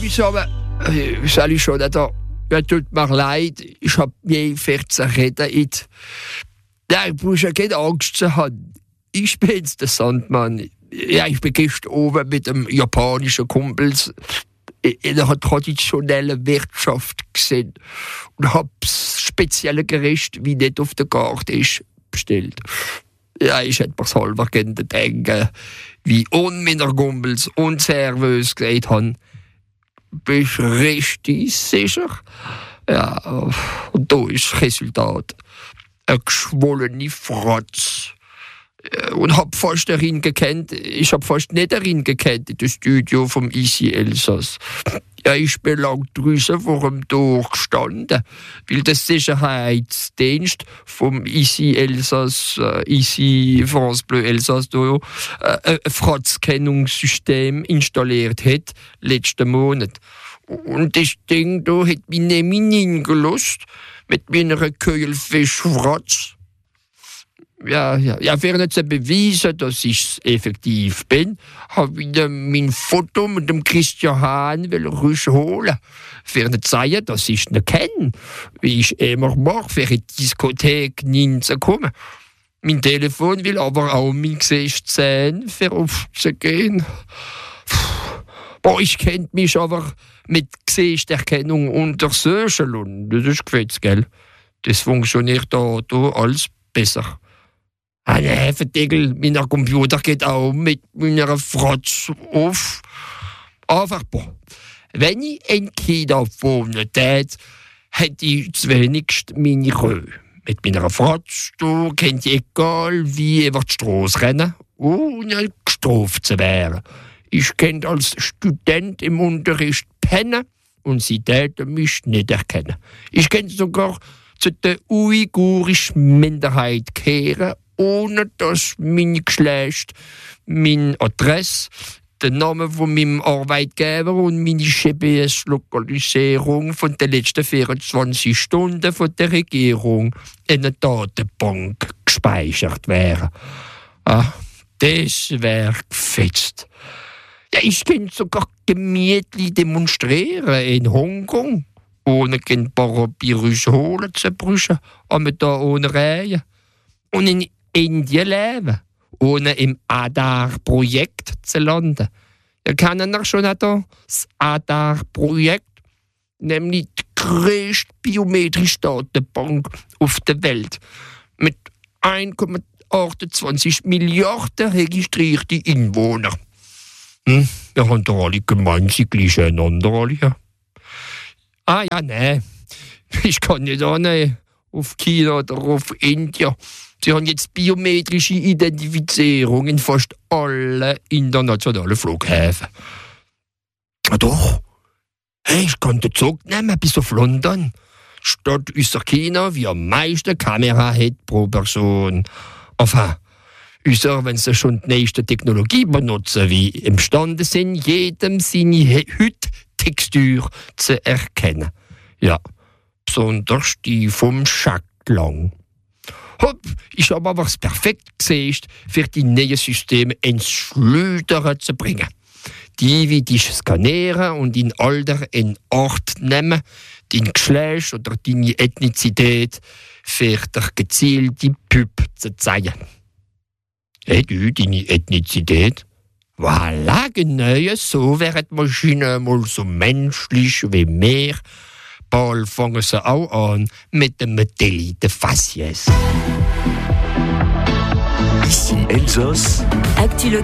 mich aber, soll ich schon da, ja, tut mir leid, ich hab nie 14 reden. Ja, ich muss ja keine Angst zu haben. Ich bin jetzt der Sandmann. Ja, ich bin gestern oben mit einem japanischen Kumpels in einer traditionellen Wirtschaft gesehen und hab das spezielle Gericht, wie nicht auf der Karte ist, bestellt. Ja, ich hätte mir's halber gerne denken, wie meiner Kumpels und servös gesagt haben, bist richtig sicher? Ja, und da ist das Resultat. Eine geschwollene Fratz. Und hab fast darin gekannt, ich hab fast nicht darin gekannt, in das Studio vom ICI Elsass. Ja, ich bin lang draussen vor dem Tor gestanden, weil der Sicherheitsdienst vom ICI Elsass, ICI France Bleu Elsass, ein Fratzkennungssystem installiert hat, letzten Monat. Und das Ding da hat mich nämlich hingelassen, mit meiner Keulfischfratz. Ja, für nicht zu beweisen, dass ich es effektiv bin, habe ich mein Foto mit dem Christian Hahn rausholen. Für nicht zu sagen, dass ich es nicht kenne, wie ich immer mache, für eine Diskothek hinzukommen. Mein Telefon will aber auch mein Gesicht sehen, für aufzugehen. Boah, ich kenne mich aber mit Gesichtserkennung untersuchen und das ist gefällt, gell? Das funktioniert da alles besser. Ah ne, Verdeckel, mein Computer geht auch mit meiner Fratz auf. Einfach, boah, wenn ich ein Kind wohnen tät, hätte ich wenigstens meine Ruhe. Mit meiner Fratz, du kennt ich egal wie über die Strasse rennen, ohne gestraft zu werden. Ich kennt als Student im Unterricht pennen und sie täten mich nicht erkennen. Ich kennt sogar zu der uigurischen Minderheit kehren, ohne dass mein Geschlecht, meine Adresse, der Name von meinem Arbeitgeber und meine GPS-Lokalisierung von den letzten 24 Stunden von der Regierung in einer Datenbank gespeichert wären. Ah, das wäre gefetzt. Ja, ich könnte sogar gemütlich demonstrieren in Hongkong, ohne kein Parapirus holen zu brüchen, aber da ohne Reihe. Und in Indien leben, ohne im Aadhaar-Projekt zu landen. Wir kennen auch schon das Aadhaar-Projekt, nämlich die größte biometrische Datenbank auf der Welt. Mit 1,28 Milliarden registrierte Einwohner. Wir haben da alle gemeint, sie gleichen einander alle. Ja. Ah ja, nein. Ich kann nicht auf China oder auf Indien. Sie haben jetzt biometrische Identifizierung in fast allen internationalen Flughäfen. Doch, hey, ich kann den Zug nehmen bis auf London. Statt unser China, wie am meisten Kamera hat pro Person. Enfin, unser, wenn sie schon die nächste Technologie benutzen, wie imstande sind, jedem seine Hauttextur zu erkennen. Ja, besonders die vom Schattlang. Hopp, ich habe aber das perfekt Gesicht für die neuen Systeme ins Schlüdern zu bringen. Die wie dich skanieren und in Alter in Ort nehmen, dein Geschlecht oder deine Ethnizität für dich gezielte Püpp zu zeigen. Hey du, deine Ethnizität? Voilà, genau, so wäre die Maschine mal so menschlich wie mehr. Bald fangen sie auch an mit dem Délit de Faciès. Ici Elsass.